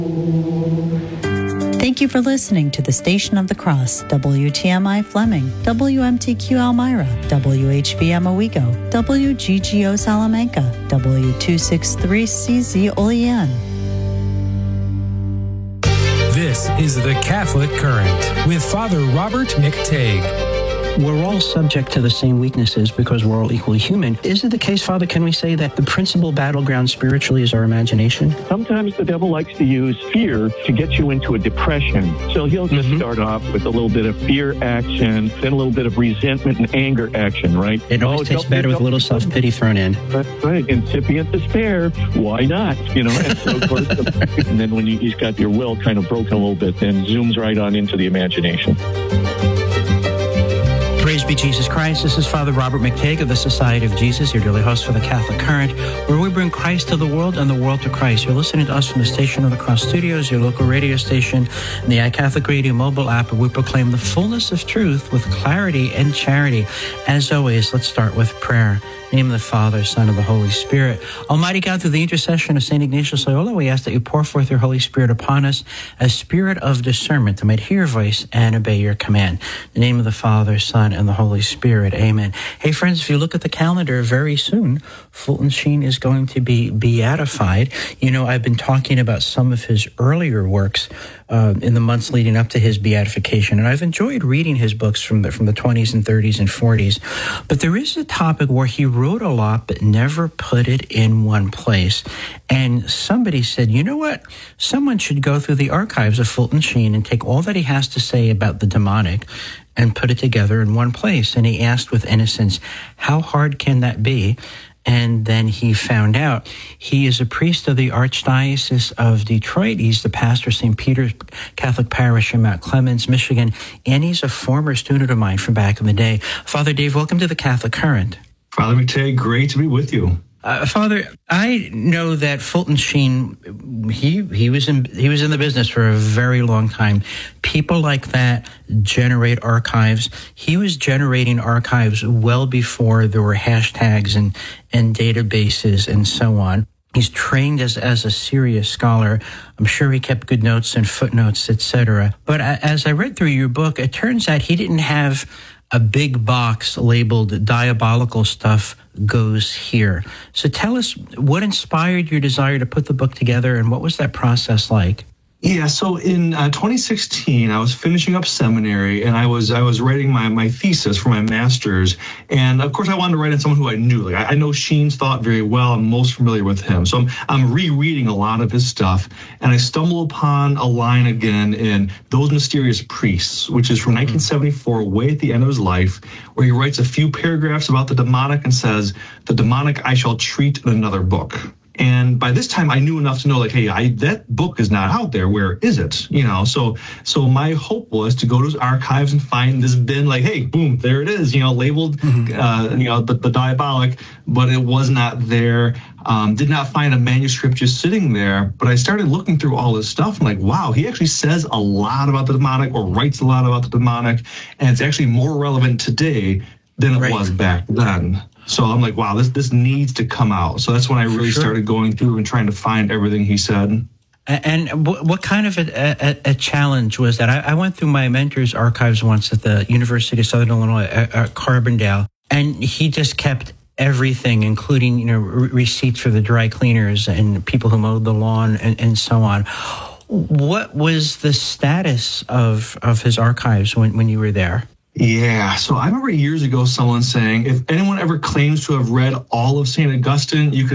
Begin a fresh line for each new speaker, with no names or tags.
Thank you for listening to the Station of the Cross, WTMI Fleming, WMTQ Elmira, WHVM Owego, WGGO Salamanca, W263CZ Olean.
This is the Catholic Current with Father Robert McTague.
We're all subject to the same weaknesses because we're all equally human. Is it the case, Father, can we say that the principal battleground spiritually is our imagination?
Sometimes the devil likes to use fear to get you into a depression. So he'll just start off with a little bit of fear action, then a little bit of resentment and anger action, right?
It always tastes better with a little self-pity thrown in.
That's right. Incipient despair. Why not? And so forth. And then when you've got your will kind of broken a little bit, then zooms right on into the imagination.
Praise be Jesus Christ. This is Father Robert McTague of the Society of Jesus, your daily host for the Catholic Current, where we bring Christ to the world and the world to Christ. You're listening to us from the Station of the Cross Studios, your local radio station, and the iCatholic Radio mobile app, where we proclaim the fullness of truth with clarity and charity. As always, let's start with prayer. In the name of the Father, Son, and the Holy Spirit. Almighty God, through the intercession of St. Ignatius Loyola, we ask that you pour forth your Holy Spirit upon us, a spirit of discernment, that might hear your voice and obey your command. In the name of the Father, Son, and the Holy Spirit. Amen. Hey, friends, if you look at the calendar, very soon, Fulton Sheen is going to be beatified. I've been talking about some of his earlier works in the months leading up to his beatification, and I've enjoyed reading his books from the 20s and 30s and 40s. But there is a topic where he wrote a lot but never put it in one place. And somebody said, you know what? Someone should go through the archives of Fulton Sheen and take all that he has to say about the demonic and put it together in one place. And he asked with innocence, how hard can that be? And then he found out he is a priest of the Archdiocese of Detroit. He's the pastor of St. Peter's Catholic Parish in Mount Clemens, Michigan. And he's a former student of mine from back in the day. Father Dave, welcome to the Catholic Current.
Father McTague, great to be with you.
Father, I know that Fulton Sheen, he was in the business for a very long time. People like that generate archives. He was generating archives well before there were hashtags and databases and so on. He's trained as a serious scholar. I'm sure he kept good notes and footnotes, etc. But as I read through your book, it turns out he didn't have a big box labeled diabolical stuff goes here. So tell us what inspired your desire to put the book together, and what was that process like?
Yeah, so in 2016, I was finishing up seminary, and I was writing my thesis for my master's. And of course, I wanted to write on someone who I knew. Like I know Sheen's thought very well. I'm most familiar with him. So I'm rereading a lot of his stuff, and I stumble upon a line again in Those Mysterious Priests, which is from 1974, way at the end of his life, where he writes a few paragraphs about the demonic and says, "The demonic I shall treat in another book." And by this time, I knew enough to know, like, hey, that book is not out there. Where is it? So my hope was to go to his archives and find this bin, like, hey, boom, there it is, labeled, the diabolic, but it was not there. Did not find a manuscript just sitting there, but I started looking through all this stuff and like, wow, he actually says a lot about the demonic or writes a lot about the demonic, and it's actually more relevant today than it was back then. So I'm like, wow, this needs to come out. So that's when I really started going through and trying to find everything he said.
And what kind of a challenge was that? I went through my mentor's archives once at the University of Southern Illinois at Carbondale, and he just kept everything, including receipts for the dry cleaners and people who mowed the lawn and so on. What was the status of his archives when you were there?
Yeah, so I remember years ago someone saying, if anyone ever claims to have read all of St. Augustine, you can